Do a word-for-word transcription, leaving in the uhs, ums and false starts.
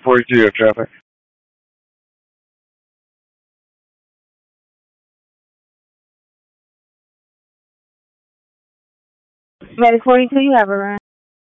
forty-two of traffic. Medic forty-two, you have a run.